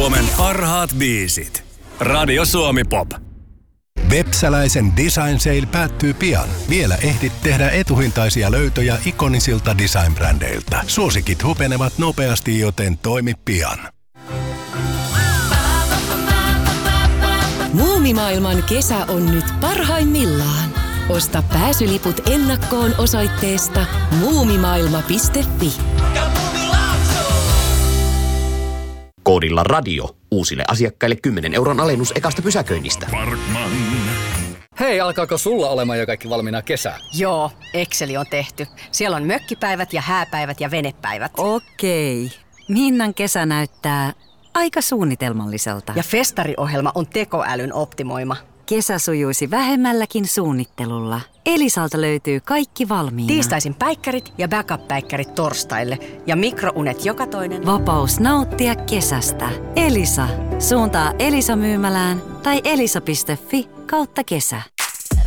Suomen parhaat biisit. Radio Suomi Pop. Vepsäläisen Design Sale päättyy pian. Vielä ehdit tehdä etuhintaisia löytöjä ikonisilta design-brändeiltä. Suosikit hupenevat nopeasti, joten toimi pian. Muumimaailman kesä on nyt parhaimmillaan. Osta pääsyliput ennakkoon osoitteesta muumimaailma.fi. Koodilla radio uusille asiakkaille 10 € alennus ekasta pysäköinnistä. Parkman. Hei, alkaako sulla olemaan jo kaikki valmiina kesää? Joo, Exceli on tehty. Siellä on mökkipäivät ja hääpäivät ja venepäivät. Okei. Minnan kesä näyttää aika suunnitelmalliselta. Ja festariohjelma on tekoälyn optimoima. Kesä sujuisi vähemmälläkin suunnittelulla. Elisalta löytyy kaikki valmiina. Tiistaisin päikkärit ja backup-päikkärit torstaille. Ja mikrounet joka toinen. Vapaus nauttia kesästä. Elisa. Suuntaa Elisa-myymälään tai elisa.fi/kesä.